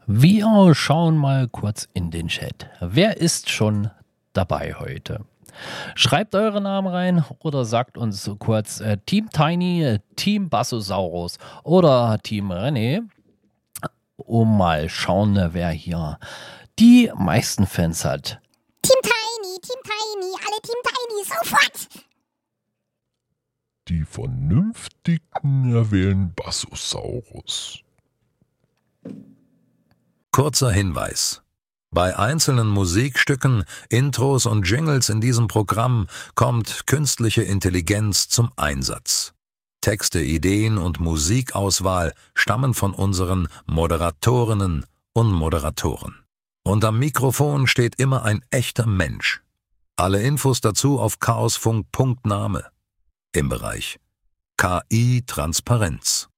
Wir schauen mal kurz in den Chat. Wer ist schon dabei heute? Schreibt eure Namen rein oder sagt uns kurz Team Tiny, Team Bassosaurus oder Team René, um mal schauen, wer hier die meisten Fans hat. Team Tiny, alle Team Tiny, sofort! Die Vernünftigen erwählen Bassosaurus. Kurzer Hinweis. Bei einzelnen Musikstücken, Intros und Jingles in diesem Programm kommt künstliche Intelligenz zum Einsatz. Texte, Ideen und Musikauswahl stammen von unseren Moderatorinnen und Moderatoren. Und am Mikrofon steht immer ein echter Mensch. Alle Infos dazu auf chaosfunk.name im Bereich KI Transparenz.